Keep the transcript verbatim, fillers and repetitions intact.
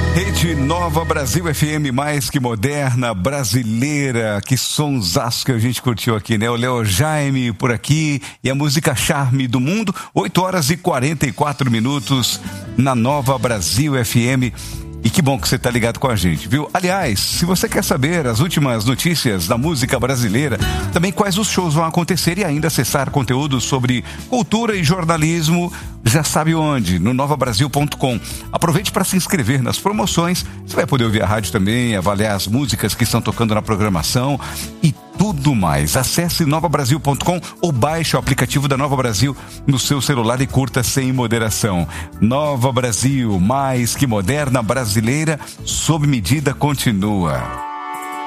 Rede Nova Brasil F M, mais que moderna, brasileira. Que sonsaço que a gente curtiu aqui, né? O Léo Jaime por aqui e a música Charme do Mundo. oito horas e quarenta e quatro minutos na Nova Brasil F M. E que bom que você está ligado com a gente, viu? Aliás, se você quer saber as últimas notícias da música brasileira, também quais os shows vão acontecer e ainda acessar conteúdos sobre cultura e jornalismo, já sabe onde? No nova brasil ponto com. Aproveite para se inscrever nas promoções. Você vai poder ouvir a rádio também, avaliar as músicas que estão tocando na programação e tudo mais. Acesse nova brasil ponto com ou baixe o aplicativo da Nova Brasil no seu celular e curta sem moderação. Nova Brasil, mais que moderna, brasileira, sob medida, continua.